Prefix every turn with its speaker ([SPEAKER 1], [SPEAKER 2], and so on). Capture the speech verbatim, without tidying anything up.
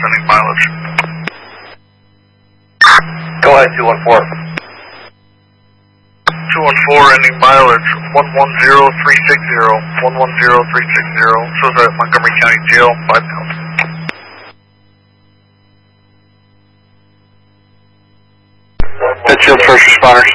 [SPEAKER 1] ending mileage.
[SPEAKER 2] Go ahead, two one four.
[SPEAKER 1] two one four ending mileage, one one zero three six zero, one one zero three six zero, shows at Montgomery County Jail, five thousand.
[SPEAKER 2] Pittsfield first responders.